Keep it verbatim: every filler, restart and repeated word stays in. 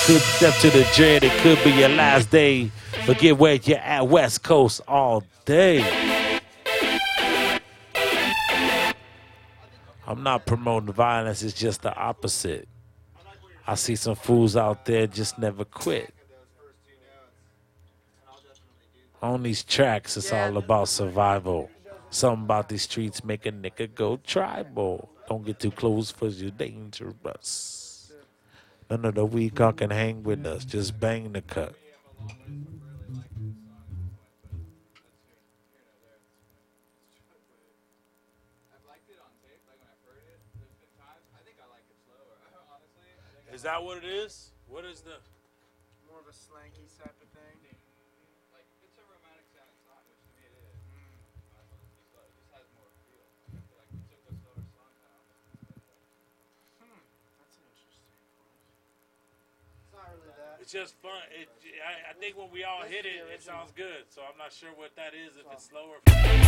Good step to the dread. It could be your last day. Forget where you're at. West Coast all day. I'm not promoting violence. It's just the opposite. I see some fools out there just never quit. On these tracks, it's all about survival. Something about these streets make a nigga go tribal. Don't get too close for you're dangerous. None of the weak can hang with us. Just bang the cut. Is that what it is? What is the... More of a slanky type of thing? Like, it's a romantic sound song, which to me it is. Mm. It just has more feel. I feel like we took a slower song now. Hmm, that's an interesting point. It's not really that. It's just fun. It, I, I think when we all hit it, it sounds good. So I'm not sure what that is, if it's slower.